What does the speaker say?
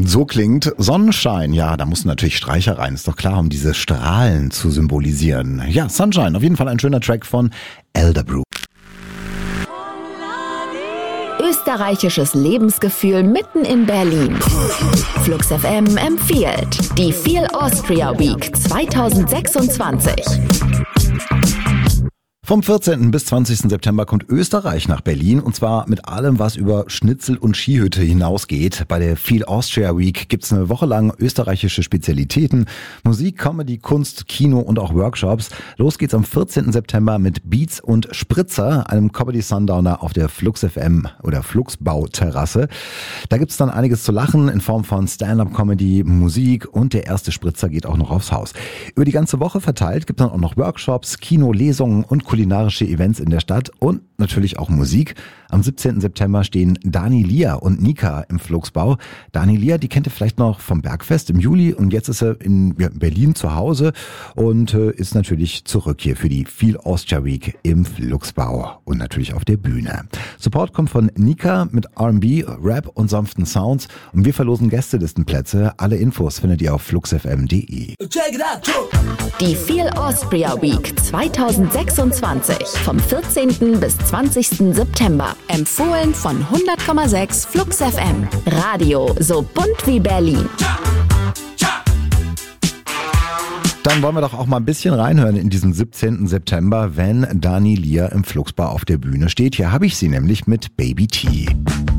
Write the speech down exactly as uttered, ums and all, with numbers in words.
So klingt Sonnenschein. Ja, da mussten natürlich Streicher rein, ist doch klar, um diese Strahlen zu symbolisieren. Ja, Sunshine, auf jeden Fall ein schöner Track von Elderbrook. Österreichisches Lebensgefühl mitten in Berlin. Flux F M empfiehlt die Feel Austria Week zwanzig sechsundzwanzig. Vom vierzehnten bis zwanzigsten September kommt Österreich nach Berlin und zwar mit allem, was über Schnitzel und Skihütte hinausgeht. Bei der Feel Austria Week gibt's eine Woche lang österreichische Spezialitäten, Musik, Comedy, Kunst, Kino und auch Workshops. Los geht's am vierzehnten September mit Beats und Spritzer, einem Comedy Sundowner auf der Flux F M oder Fluxbau-Terrasse. Da gibt's dann einiges zu lachen in Form von Stand-up-Comedy, Musik und der erste Spritzer geht auch noch aufs Haus. Über die ganze Woche verteilt gibt's dann auch noch Workshops, Kino, Lesungen und kulinarische Events in der Stadt und natürlich auch Musik. Am siebzehnten September stehen Dani Lia und Nika im Fluxbau. Dani Lia, die kennt ihr vielleicht noch vom Bergfest im Juli und jetzt ist er in Berlin zu Hause und äh, ist natürlich zurück hier für die Feel Austria Week im Fluxbau und natürlich auf der Bühne. Support kommt von Nika mit R and B, Rap und sanften Sounds und wir verlosen Gästelistenplätze. Alle Infos findet ihr auf fluxfm punkt de. Die Feel Austria Week zwanzig sechsundzwanzig vom vierzehnten bis zwanzigsten September. Empfohlen von hundert Komma sechs Flux F M. Radio so bunt wie Berlin. Dann wollen wir doch auch mal ein bisschen reinhören in diesen siebzehnten September, wenn Dani Lia im Fluxbau auf der Bühne steht. Hier habe ich sie nämlich mit Baby T.